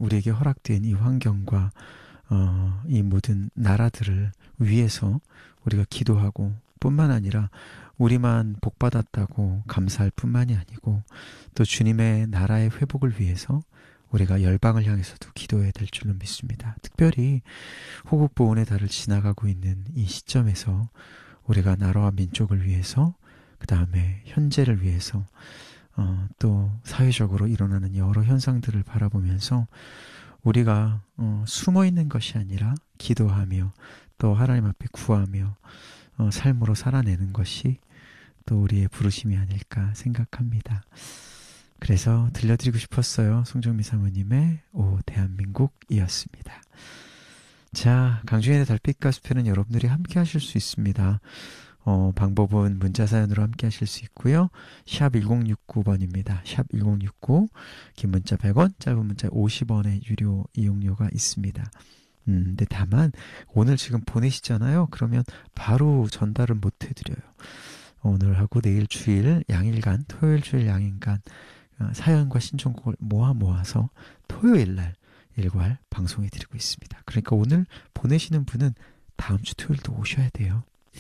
우리에게 허락된 이 환경과 이 모든 나라들을 위해서 우리가 기도하고 뿐만 아니라 우리만 복받았다고 감사할 뿐만이 아니고 또 주님의 나라의 회복을 위해서 우리가 열방을 향해서도 기도해야 될 줄로 믿습니다. 특별히 호국 보훈의 달을 지나가고 있는 이 시점에서 우리가 나라와 민족을 위해서 그 다음에 현재를 위해서 또 사회적으로 일어나는 여러 현상들을 바라보면서 우리가 숨어 있는 것이 아니라 기도하며 또 하나님 앞에 구하며 삶으로 살아내는 것이 또 우리의 부르심이 아닐까 생각합니다. 그래서 들려드리고 싶었어요. 송정미 사모님의 오 대한민국이었습니다. 자, 강주현의 달빛 가스펠은 여러분들이 함께 하실 수 있습니다. 방법은 문자 사연으로 함께 하실 수 있고요. 샵 1069번입니다. 샵 1069, 긴 문자 100원, 짧은 문자 50원의 유료 이용료가 있습니다. 근데 다만 오늘 지금 보내시잖아요. 그러면 바로 전달은 못 해드려요. 오늘하고 내일 주일 양일간, 토요일 주일 양일간 사연과 신청곡을 모아서 토요일 날 일괄 방송해드리고 있습니다. 그러니까 오늘 보내시는 분은 다음 주 토요일도 오셔야 돼요.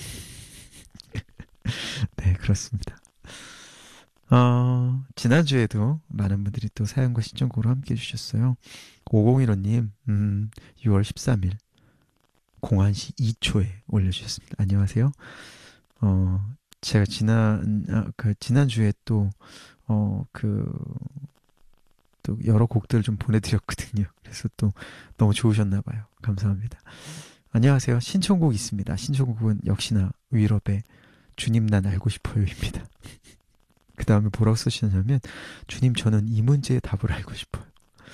네, 그렇습니다. 지난주에도 많은 분들이 또 사연과 신청곡으로 함께 해주셨어요. 5015님, 6월 13일, 공안시 2초에 올려주셨습니다. 안녕하세요. 제가 지난주에 또 여러 곡들을 좀 보내드렸거든요. 그래서 또 너무 좋으셨나봐요. 감사합니다. 안녕하세요. 신청곡 있습니다. 신청곡은 역시나 위럽의 주님 난 알고 싶어요입니다. 그 다음에 뭐라고 쓰시냐면 주님 저는 이 문제의 답을 알고 싶어요.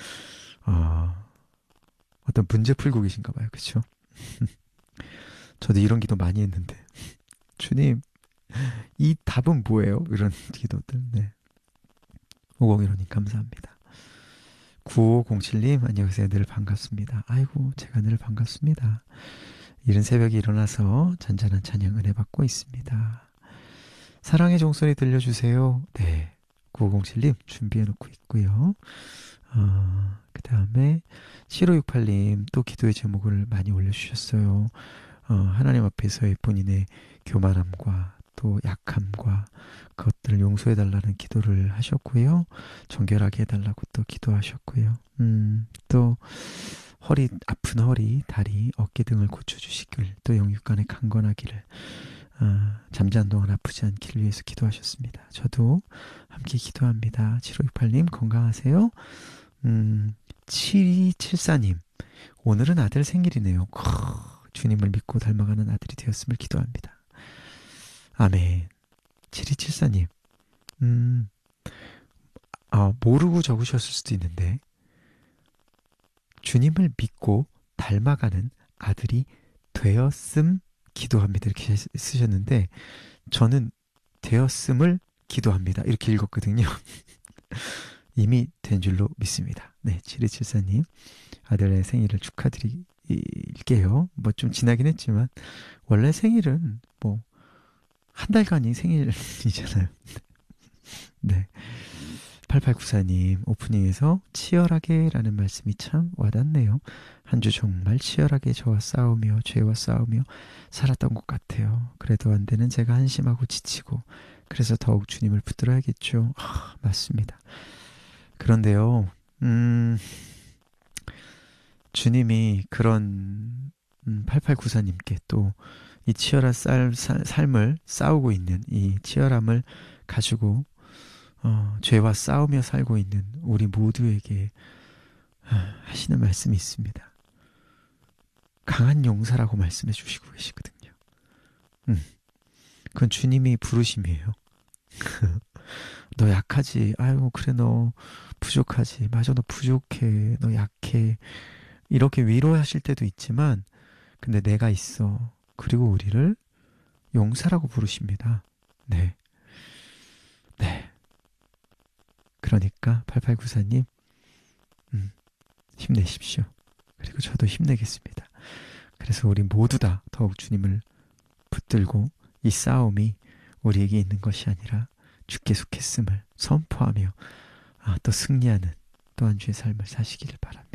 어떤 문제 풀고 계신가 봐요. 그쵸? 저도 이런 기도 많이 했는데 주님 이 답은 뭐예요? 이런 기도들. 네. 5015님 감사합니다. 9507님 안녕하세요. 늘 반갑습니다. 아이고 제가 늘 반갑습니다. 이른 새벽에 일어나서 잔잔한 찬양 은혜 받고 있습니다. 사랑의 종소리 들려주세요. 네, 9507님 준비해놓고 있고요. 그 다음에 7568님 또 기도의 제목을 많이 올려주셨어요. 하나님 앞에서의 본인의 교만함과 또 약함과 그것들을 용서해달라는 기도를 하셨고요. 정결하게 해달라고 또 기도하셨고요. 또 아픈 허리, 다리, 어깨 등을 고쳐주시길, 또 영육간에 강건하기를, 잠자는 동안 아프지 않기를 위해서 기도하셨습니다. 저도 함께 기도합니다. 7568님 건강하세요. 7274님 오늘은 아들 생일이네요. 주님을 믿고 닮아가는 아들이 되었음을 기도합니다. 아멘. 7274님 모르고 적으셨을 수도 있는데 주님을 믿고 닮아가는 아들이 되었음 기도합니다. 이렇게 쓰셨는데 저는 되었음을 기도합니다. 이렇게 읽었거든요. 이미 된 줄로 믿습니다. 네, 7274님 아들의 생일을 축하드릴게요. 뭐 좀 지나긴 했지만 원래 생일은 뭐 한 달간이 생일이잖아요. 네. 8894님 오프닝에서 치열하게 라는 말씀이 참 와닿네요. 한 주 정말 치열하게 저와 싸우며 죄와 싸우며 살았던 것 같아요. 그래도 안 되는 제가 한심하고 지치고 그래서 더욱 주님을 붙들어야겠죠. 맞습니다. 그런데요. 주님이 그런 8894님께 또 이 치열한 삶을 싸우고 있는 이 치열함을 가지고 죄와 싸우며 살고 있는 우리 모두에게 하시는 말씀이 있습니다. 강한 용사라고 말씀해 주시고 계시거든요. 그건 주님이 부르심이에요. 너 약하지. 아이고 그래 너 부족하지. 맞아 너 부족해. 너 약해. 이렇게 위로하실 때도 있지만 근데 내가 있어. 그리고 우리를 용사라고 부르십니다. 네. 네. 그러니까 8894님 힘내십시오. 그리고 저도 힘내겠습니다. 그래서 우리 모두 다 더욱 주님을 붙들고 이 싸움이 우리에게 있는 것이 아니라 주께 속했음을 선포하며 또 승리하는 또 한 주의 삶을 사시기를 바랍니다.